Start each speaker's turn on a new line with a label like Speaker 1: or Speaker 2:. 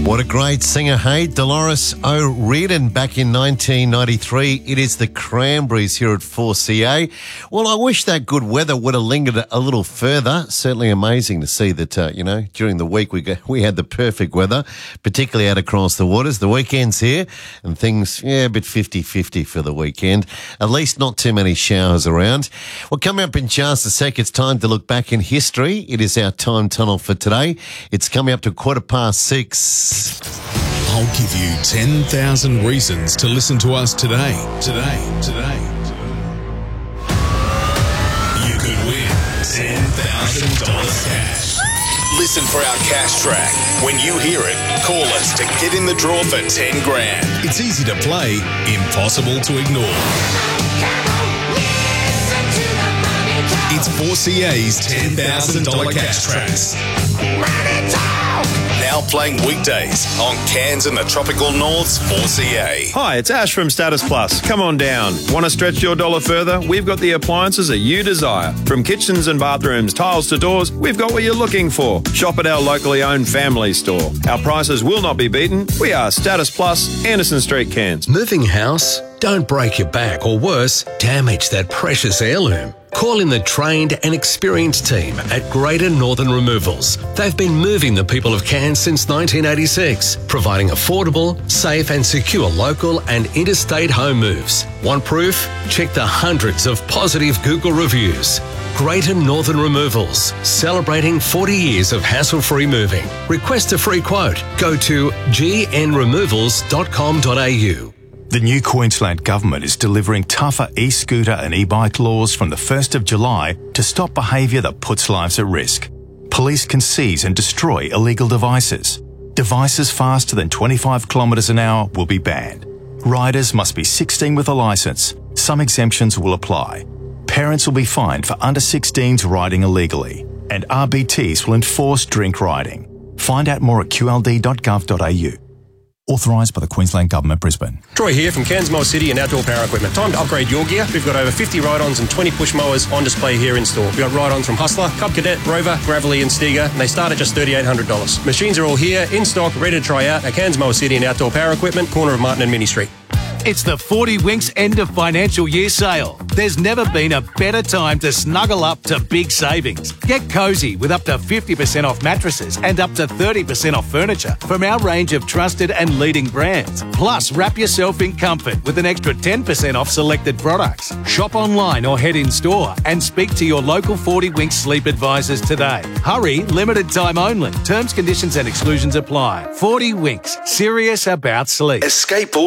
Speaker 1: What a great singer, hey, Dolores O'Riordan back in 1993. It is the Cranberries here at 4CA. Well, I wish that good weather would have lingered a little further. Certainly amazing to see that, during the week we had the perfect weather, particularly out across the waters. The weekend's here and things, a bit 50-50 for the weekend. At least not too many showers around. Well, coming up in just a sec, it's time to look back in history. It is our time tunnel for today. It's coming up to 6:15.
Speaker 2: I'll give you 10,000 reasons to listen to us today. You could win $10,000 cash. Listen for our cash track. When you hear it, call us to get in the draw for 10 grand. It's easy to play, impossible to ignore. It's 4CA's $10,000 cash tracks. Now playing weekdays on Cairns and the Tropical North's 4CA.
Speaker 3: Hi, it's Ash from Status Plus. Come on down. Want to stretch your dollar further? We've got the appliances that you desire. From kitchens and bathrooms, tiles to doors, we've got what you're looking for. Shop at our locally owned family store. Our prices will not be beaten. We are Status Plus, Anderson Street, Cairns.
Speaker 4: Moving house? Don't break your back or worse, damage that precious heirloom. Call in the trained and experienced team at Greater Northern Removals. They've been moving the people of Cairns since 1986, providing affordable, safe and secure local and interstate home moves. Want proof? Check the hundreds of positive Google reviews. Greater Northern Removals, celebrating 40 years of hassle-free moving. Request a free quote. Go to gnremovals.com.au.
Speaker 5: The new Queensland Government is delivering tougher e-scooter and e-bike laws from the 1st of July to stop behaviour that puts lives at risk. Police can seize and destroy illegal devices. Devices faster than 25 kilometres an hour will be banned. Riders must be 16 with a licence. Some exemptions will apply. Parents will be fined for under 16s riding illegally. And RBTs will enforce drink riding. Find out more at qld.gov.au. Authorised by the Queensland Government, Brisbane.
Speaker 6: Troy here from Cairns Mower City and Outdoor Power Equipment. Time to upgrade your gear. We've got over 50 ride-ons and 20 push mowers on display here in store. We've got ride-ons from Hustler, Cub Cadet, Rover, Gravelly and Stiga, and they start at just $3,800. Machines are all here, in stock, ready to try out at Cairns Mower City and Outdoor Power Equipment, corner of Martin and Mini Street.
Speaker 7: It's the 40 Winks end of financial year sale. There's never been a better time to snuggle up to big savings. Get cosy with up to 50% off mattresses and up to 30% off furniture from our range of trusted and leading brands. Plus, wrap yourself in comfort with an extra 10% off selected products. Shop online or head in store and speak to your local 40 Winks sleep advisors today. Hurry, limited time only. Terms, conditions and exclusions apply. 40 Winks, serious about sleep.
Speaker 2: Escape